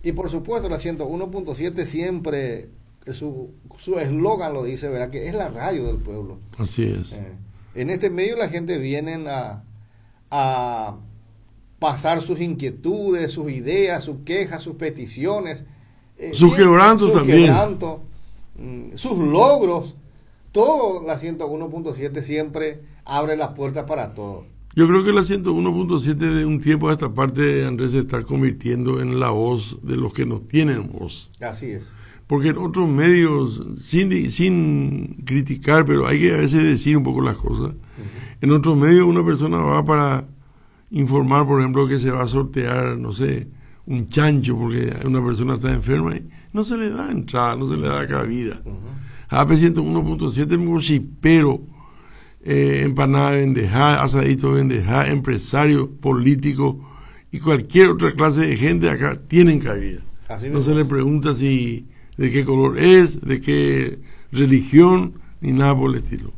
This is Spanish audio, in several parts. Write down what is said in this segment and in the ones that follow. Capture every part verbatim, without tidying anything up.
Y por supuesto, la ciento uno punto siete siempre, su su eslogan lo dice, ¿verdad? Que es la radio del pueblo. Así es. Eh, en este medio la gente viene a, a pasar sus inquietudes, sus ideas, sus quejas, sus peticiones. Eh, sus quebrantos sus también. Quebrantos, mm, sus logros. Todo la ciento uno punto siete siempre abre las puertas para todo. Yo creo que la ciento uno punto siete de un tiempo a esta parte, Andrés, se está convirtiendo en la voz de los que no tienen voz. Así es. Porque en otros medios, sin, sin criticar, pero hay que a veces decir un poco las cosas, uh-huh. En otros medios una persona va para informar, por ejemplo, que se va a sortear, no sé, un chancho porque una persona está enferma y no se le da entrada, no se le da cabida. Uh-huh. A P ciento uno punto siete es chipero, eh, empanada de vendejá, asadito de vendejá, empresario, político y cualquier otra clase de gente acá tienen cabida. Así no se le pregunta si de qué color es, de qué religión, ni nada por el estilo.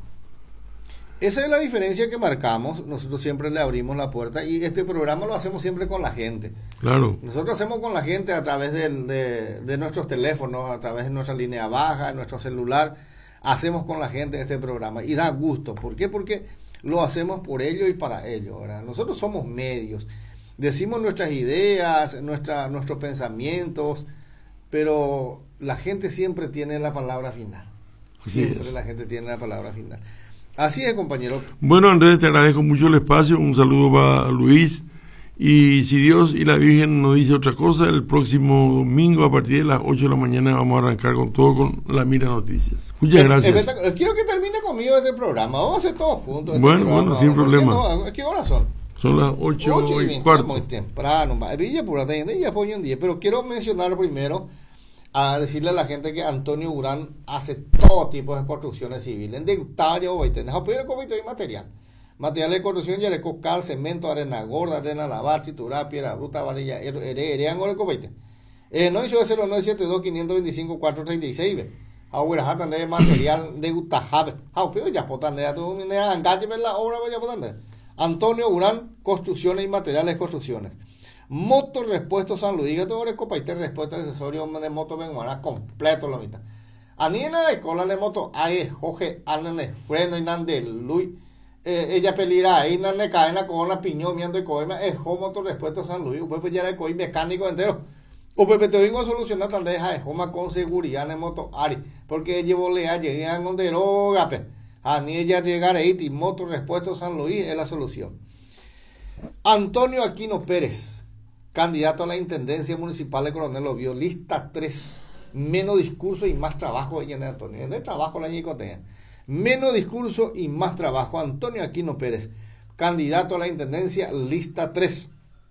Esa es la diferencia que marcamos. Nosotros siempre le abrimos la puerta y este programa lo hacemos siempre con la gente. Claro. Nosotros hacemos con la gente a través de, de, de nuestros teléfonos, a través de nuestra línea baja, nuestro celular. Hacemos con la gente este programa y da gusto. ¿Por qué? Porque lo hacemos por ellos y para ellos, ¿verdad? Nosotros somos medios. Decimos nuestras ideas, nuestra, nuestros pensamientos, pero la gente siempre tiene la palabra final. Así siempre es. La gente tiene la palabra final. Así es, compañero. Bueno, Andrés, te agradezco mucho el espacio. Un saludo para Luis. Y si Dios y la Virgen nos dice otra cosa, el próximo domingo a partir de las ocho de la mañana vamos a arrancar con todo con la Mira Noticias. Muchas eh, gracias. Eh, quiero que termine conmigo este programa. Vamos a hacer todos juntos. Este bueno, programa. bueno, sin problema. No, ¿qué horas son? Son las ocho, ocho y, y cuarto. Muy temprano. Villa Pura, ya apoyo un día. Pero quiero mencionar primero a decirle a la gente que Antonio Urán hace todo tipo de construcciones civiles. En Deutario, material. Material de construcción, ya le cocal, cemento, arena gorda, arena lavar, triturá, piedra bruta, varilla, herean, o le Eh, no hizo cero nueve siete dos cinco dos cinco cuatro tres seis. Ahora hatan de material de Utajabe. Ah, pero ya potan de tu engañe la obra, ya potan de. Antonio Urán, construcciones y materiales de construcciones. Moto Repuesto San Luis, que todo el copaite respuesta accesorio de moto venguana completo la mitad. Anina de cola de moto, ay, joje, anane, freno y nan de Luis. Eh, ella pelirá ahí, nan de cadena con la piñón, miando y coima, es moto Repuesto San Luis, pues ya le coi mecánico entero. O Pepe te vengo a solucionar tal deja de joma con seguridad en moto Ari, porque llevo lea, llegan donde droga, pe. A ni ella llegar ahí, y moto Repuesto San Luis es la solución. Antonio Aquino Pérez, candidato a la Intendencia Municipal de Coronel Obvio, lista tres, menos discurso y más trabajo de Antonio. En el trabajo la Ñicotea. Menos discurso y más trabajo. Antonio Aquino Pérez, candidato a la Intendencia, lista tres.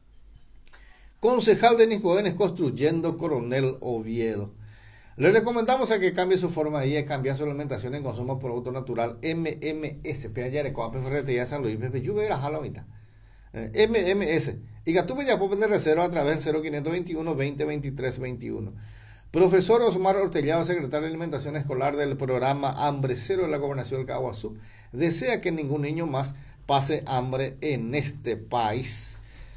Concejal Denis Jóvenes construyendo Coronel Oviedo. Le recomendamos a que cambie su forma de vida y cambiar su alimentación en consumo de producto natural M M S. P. Yarecoa, Ferretería San Luis, Pepe Lluvia, la Jalomita. M M S. Y Gatuve ya puede de reserva a través del cero quinientos veintiuno veinte veintitrés veintiuno. Profesor Osmar Ortellado, secretario de Alimentación Escolar del programa Hambre Cero de la Gobernación del Caguazú, desea que ningún niño más pase hambre en este país.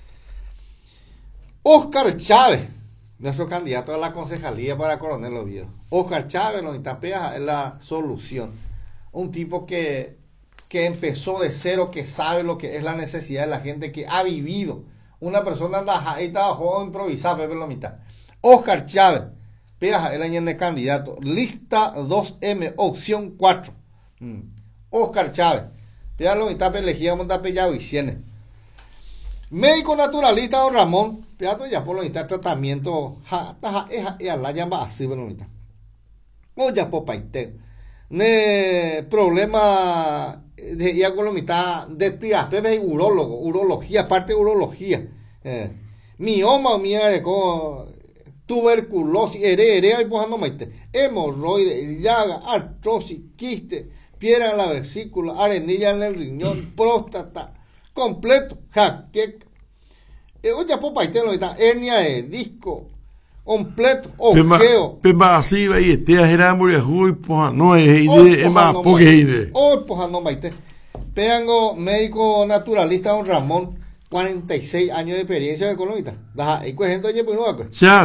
Oscar Chávez, nuestro candidato a la concejalía para Coronel Oviedo. Oscar Chávez, los Itapeas, es la solución. Un tipo que, que empezó de cero, que sabe lo que es la necesidad de la gente, que ha vivido. Una persona anda ahí trabajó a improvisar, Pepe Lomita. Oscar Chávez, Peja, el año de candidato. Lista dos M, opción cuatro. Mm. Oscar Chávez, Peja Lomita, elegía Montapellado y Ciene. Médico naturalista don Ramón, Peja, ya por lo mitad tratamiento, ja, ja, ja, ja, la llama así, Pepe Lomita. O ya por paite. Ne problema de ya con la mitad de tía Pepe es urólogo, urología, parte de urología. Eh, mioma, mía, con tuberculosis, heredera y pojando maite, hemorroides, llaga, artrosis, quiste, piedra en la vesícula, arenilla en el riñón, próstata, completo, jaqueca. Eh, oye, por paite lo está, hernia de disco, completo, ojeo. Pemba así va y este a Geramo y Huy, poja, no es es más porque ide. Hoy pojando maite. Peango médico naturalista don Ramón, cuarenta y seis años de experiencia de Colombia. Da, y pues gente oye pues no, pues.